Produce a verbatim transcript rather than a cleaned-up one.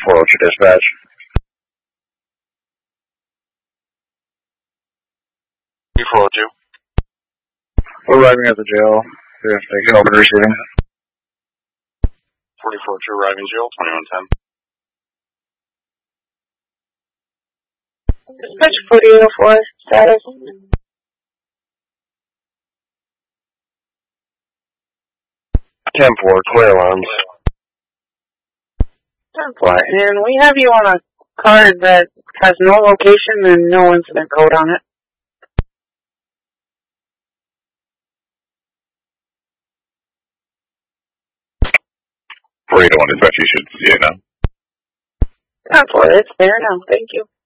forty-four, what's your dispatch? four oh two. We're arriving at the jail. They can open receiving. forty-four two, arriving jail, twenty-one ten. Dispatch forty-eight oh four, status. ten four, clear alarms. ten four, and we have you on a card that has no location and no incident code on it. four eight oh one dispatch, you should see it now. ten four, it's there now, thank you.